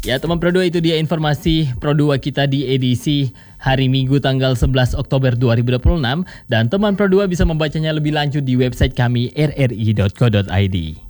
Ya teman Pro 2, itu dia informasi Pro 2 kita di edisi hari Minggu tanggal 11 Oktober 2026. Dan teman Pro 2 bisa membacanya lebih lanjut di website kami rri.co.id.